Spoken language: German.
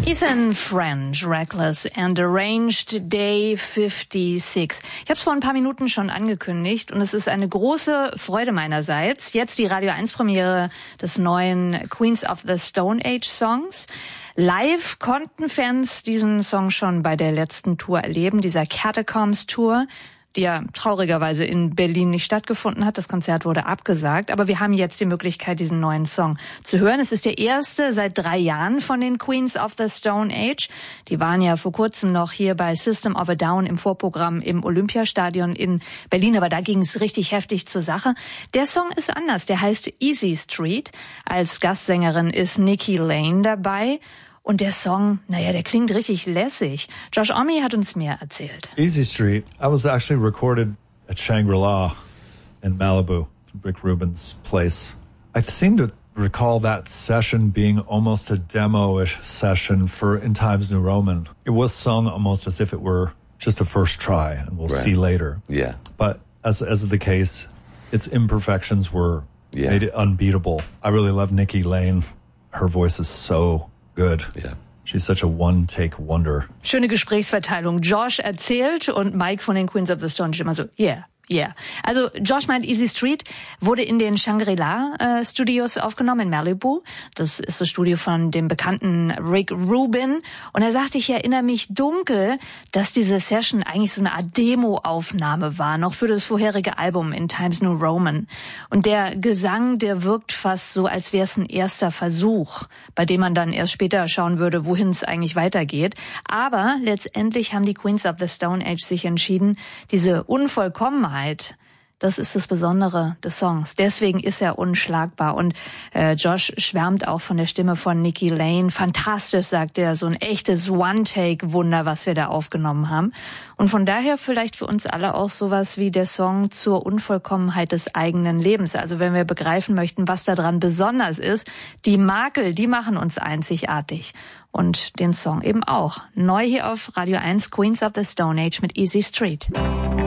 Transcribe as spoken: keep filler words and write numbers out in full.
Ethan French, Reckless and Arranged Day fünfundfünfzig. Ich habe es vor ein paar Minuten schon angekündigt und es ist eine große Freude meinerseits. Jetzt die Radio eins Premiere des neuen Queens of the Stone Age Songs. Live konnten Fans diesen Song schon bei der letzten Tour erleben, dieser Catacombs Tour, die ja traurigerweise in Berlin nicht stattgefunden hat. Das Konzert wurde abgesagt. Aber wir haben jetzt die Möglichkeit, diesen neuen Song zu hören. Es ist der erste seit drei Jahren von den Queens of the Stone Age. Die waren ja vor kurzem noch hier bei System of a Down im Vorprogramm im Olympiastadion in Berlin. Aber da ging es richtig heftig zur Sache. Der Song ist anders. Der heißt Easy Street. Als Gastsängerin ist Nikki Lane dabei. Und der Song, naja, der klingt richtig lässig. Josh Homme hat uns mehr erzählt. Easy Street, I was actually recorded at Shangri-La in Malibu, Rick Rubin's place. I seem to recall that session being almost a demo-ish session for In Times New Roman. It was sung almost as if it were just a first try, and we'll right. see later. Yeah. But as as the case, its imperfections were yeah. made it unbeatable. I really love Nikki Lane. Her voice is so good. Yeah. She's such a one-take wonder. Schöne Gesprächsverteilung. Josh erzählt und Mike von den Queens of the Stone Age immer so, yeah. Ja, yeah. Also Josh meint, Easy Street wurde in den Shangri-La äh, Studios aufgenommen in Malibu. Das ist das Studio von dem bekannten Rick Rubin. Und er sagte, ich erinnere mich dunkel, dass diese Session eigentlich so eine Art Demo-Aufnahme war, noch für das vorherige Album In Times New Roman. Und der Gesang, der wirkt fast so, als wäre es ein erster Versuch, bei dem man dann erst später schauen würde, wohin es eigentlich weitergeht. Aber letztendlich haben die Queens of the Stone Age sich entschieden, diese Unvollkommenheit, das ist das Besondere des Songs. Deswegen ist er unschlagbar. Und äh, Josh schwärmt auch von der Stimme von Nikki Lane. Fantastisch, sagt er, so ein echtes One-Take-Wunder, was wir da aufgenommen haben. Und von daher vielleicht für uns alle auch sowas wie der Song zur Unvollkommenheit des eigenen Lebens. Also wenn wir begreifen möchten, was daran besonders ist, die Makel, die machen uns einzigartig. Und den Song eben auch. Neu hier auf Radio eins, Queens of the Stone Age mit Easy Street.